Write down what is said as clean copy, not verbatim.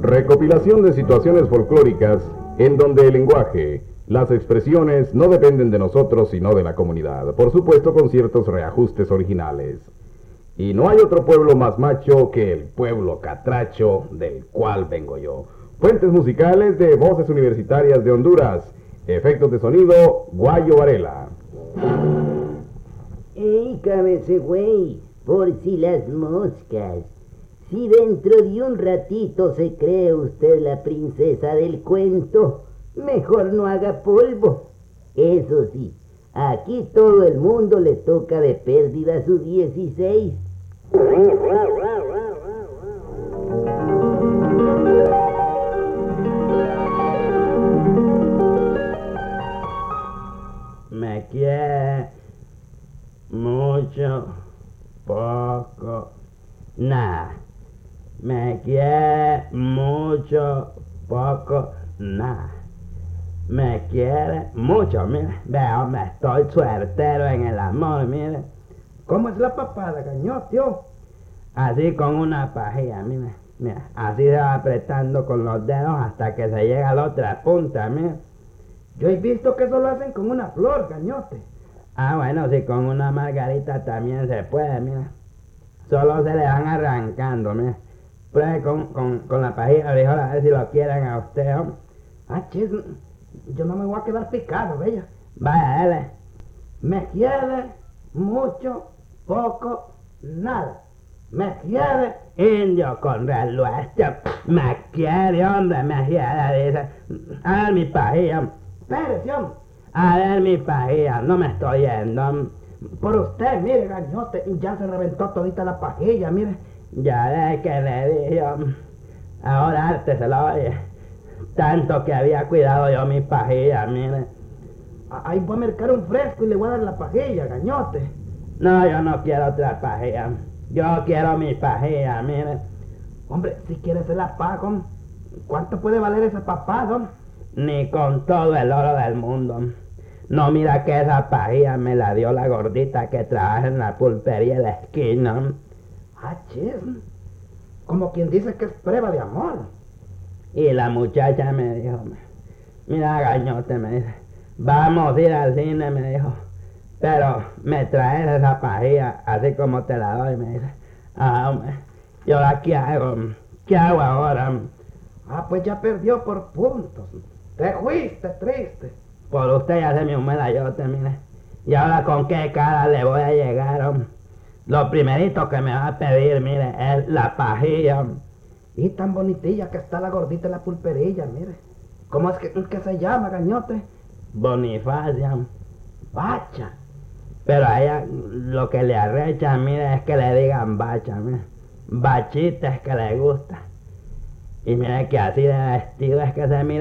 Recopilación de situaciones folclóricas en donde el lenguaje, las expresiones no dependen de nosotros sino de la comunidad, por supuesto con ciertos reajustes originales. Y no hay otro pueblo más macho que el pueblo catracho del cual vengo yo. Fuentes musicales de Voces Universitarias de Honduras. Efectos de sonido, Guayo Varela. ¡Ey, cabece güey! Por si las moscas. Si dentro de un ratito se cree usted la princesa del cuento, mejor no haga polvo. Eso sí, aquí todo el mundo le toca de pérdida su 16. Me quiere mucho, poco, nada. Me quiere mucho, poco, nada. Me quiere mucho, mire. Veo, me estoy suertero en el amor, mire. ¿Cómo es la papada, gañotio? Así con una pajilla, mire. Mira, así se va apretando con los dedos hasta que se llega a la otra punta, mire. Yo he visto que eso lo hacen con una flor, gañote. Ah, bueno, si con una margarita también se puede, mira. Solo se le van arrancando, mira. Pruebe con la pajilla frijol a ver si lo quieren a usted, hombre. Ah, chis, yo no me voy a quedar picado, bella. Vaya, dale. Me quiere mucho, poco, nada. Me quiere. Indio con reluestro. Me quiere, hombre, me quiere, dice. A ver mi pajilla. Espérese, hombre. A ver mi pajilla, no me estoy yendo. Por usted, mire, gañote, ya se reventó todita la pajilla, mire. Ya de que le dije, ahora antes se lo oye. Tanto que había cuidado yo mi pajilla, mire. Ahí voy a mercar un fresco y le voy a dar la pajilla, gañote. No, yo no quiero otra pajilla. Yo quiero mi pajilla, mire. Hombre, si quieres se la pago. ¿Cuánto puede valer esa papada? Ni con todo el oro del mundo. No, mira que esa pajilla me la dio la gordita que trabaja en la pulpería de la esquina. Ah, chis. Como quien dice que es prueba de amor. Y la muchacha me dijo, mira, gañote, me dice, vamos a ir al cine, me dijo, pero me traes esa pajilla así como te la doy, me dice. Ah, hombre, ¿yo qué hago? ¿Qué hago ahora? Ah, pues ya perdió por puntos. Te fuiste triste. Por usted ya se me humeda yo, mire. ¿Y ahora con qué cara le voy a llegar, hombre? Lo primerito que me va a pedir, mire, es la pajilla. Y tan bonitilla que está la gordita en la pulperilla, mire. ¿Cómo es que se llama, gañote? Bonifacia. Bacha. Pero a ella lo que le arrecha, mire, es que le digan bacha, mire. Bachita es que le gusta. Y mire que así de vestido es que se mira.